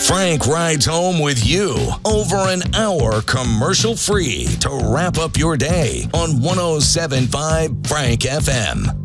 Frank rides home with you. Over an hour commercial free to wrap up your day on 107.5 Frank FM.